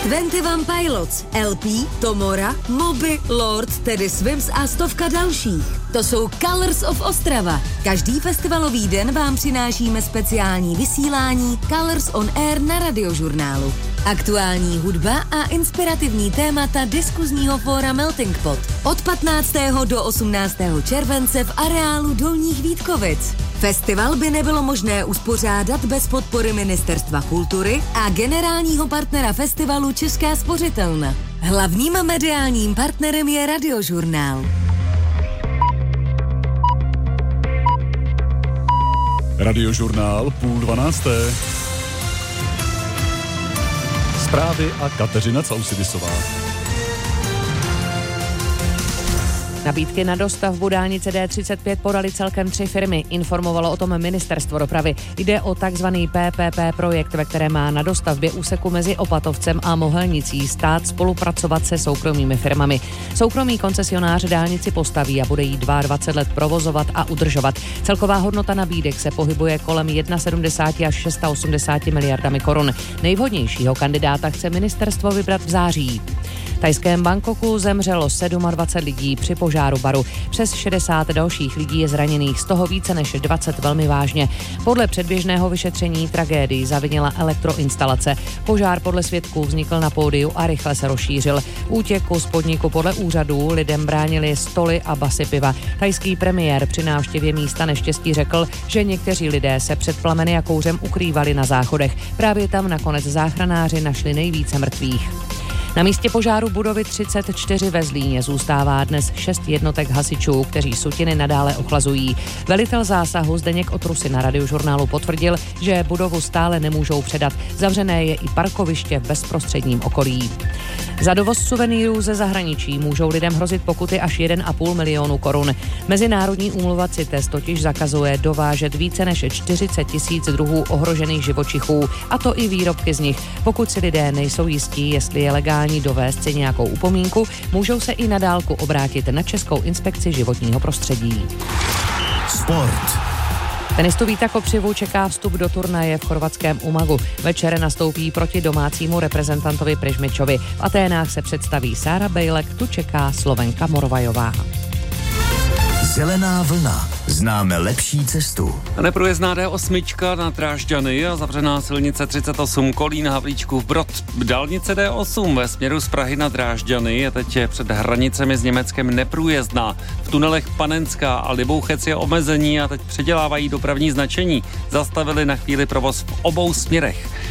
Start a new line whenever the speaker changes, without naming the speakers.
21 Pilots, LP, Tomora, Moby, Lord, Teddy Swims a stovka dalších. To jsou Colors of Ostrava. Každý festivalový den vám přinášíme speciální vysílání Colors on Air na Radiožurnálu. Aktuální hudba a inspirativní témata diskuzního fóra Melting Pot. Od 15. do 18. července v areálu Dolních Vítkovic. Festival by nebylo možné uspořádat bez podpory Ministerstva kultury a generálního partnera festivalu Česká spořitelna. Hlavním mediálním partnerem je Radiožurnál.
Radiožurnál 11:30. Zprávy a Kateřina Causidisová.
Nabídky na dostavbu dálnice D35 podali celkem 3 firmy, informovalo o tom Ministerstvo dopravy. Jde o takzvaný PPP projekt, ve kterém má na dostavbě úseku mezi Opatovcem a Mohelnicí stát spolupracovat se soukromými firmami. Soukromý koncesionář dálnici postaví a bude jí 22 let provozovat a udržovat. Celková hodnota nabídek se pohybuje kolem 71 až 680 miliardami korun. Nejvhodnějšího kandidáta chce ministerstvo vybrat v září. V thajském Bangkoku zemřelo 27 lidí při požáru baru. Přes 60 dalších lidí je zraněných, z toho více než 20 velmi vážně. Podle předběžného vyšetření tragédii zavinila elektroinstalace. Požár podle svědků vznikl na pódiu a rychle se rozšířil. Útěku z podniku podle úřadů lidem bránili stoly a basy piva. Thajský premiér při návštěvě místa neštěstí řekl, že někteří lidé se před plameny a kouřem ukrývali na záchodech. Právě tam nakonec záchranáři našli nejvíce mrtvých. Na místě požáru budovy 34 ve Zlíně zůstává dnes 6 jednotek hasičů, kteří sutiny nadále ochlazují. Velitel zásahu Zdeněk Otrusy na Radiožurnálu potvrdil, že budovu stále nemůžou předat. Zavřené je i parkoviště v bezprostředním okolí. Za dovoz suvenýrů ze zahraničí můžou lidem hrozit pokuty až 1,5 milionu korun. Mezinárodní úmluva CITES totiž zakazuje dovážet více než 40 000 druhů ohrožených živočichů, a to i výrobky z nich. Pokud si lidé nejsou jistí, jestli je legální dovést si nějakou upomínku, můžou se i na dálku obrátit na Českou inspekci životního prostředí.
Sport.
Tenistu Víta Kopřivu čeká vstup do turnaje v chorvatském Umagu. Večer nastoupí proti domácímu reprezentantovi Prežmičovi. V Aténách se představí Sára Bejlek, tu čeká Slovenka Morvajová.
Zelená vlna. Známe lepší cestu.
Neprůjezdná D8 na Drážďany a zavřená silnice 38 Kolín Havlíčkův Brod. Dálnice D8 ve směru z Prahy na Drážďany je teď před hranicemi s Německem neprůjezdná. V tunelech Panenská a Libouchec je omezení a teď předělávají dopravní značení. Zastavili na chvíli provoz v obou směrech.